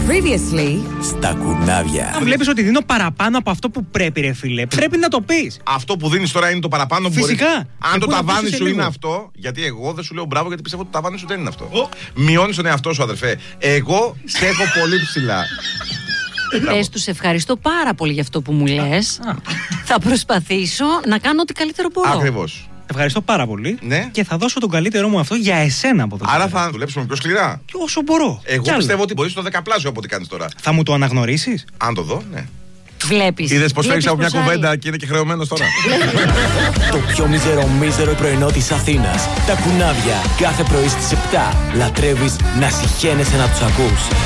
Previously. Στα κουνάβια. Αν βλέπεις ότι δίνω παραπάνω από αυτό που πρέπει, ρε φίλε, πρέπει να το πεις. Αυτό που δίνεις τώρα είναι το παραπάνω. Φυσικά. Αν το ταβάνι σου είναι λίγο αυτό, γιατί εγώ δεν σου λέω μπράβο, γιατί πιστεύω ότι το ταβάνι σου δεν είναι αυτό. Μειώνεις τον εαυτό σου, αδερφέ. Εγώ σε έχω πολύ ψηλά. Πες τους ευχαριστώ πάρα πολύ για αυτό που μου λες. Θα προσπαθήσω να κάνω ό,τι καλύτερο μπορώ. Ακριβώς. Ευχαριστώ πάρα πολύ. Ναι. Και θα δώσω τον καλύτερό μου αυτό για εσένα από εδώ. Άρα θα δουλέψουμε πιο σκληρά. Και όσο μπορώ. Εγώ Κι άλλο. πιστεύω ότι μπορείς το δεκαπλάσιο από ό,τι κάνεις τώρα. Θα μου το αναγνωρίσεις? Αν το δω, ναι. Βλέπεις. Είδες πως φέρεις από μια πως κουβέντα άλλοι. και είναι και χρεωμένος τώρα. Το πιο μίζερο πρωινό της Αθήνας. Τα κουνάβια. Κάθε πρωί στις 7. Λατρεύεις να συχαίνεσαι να τους ακούς.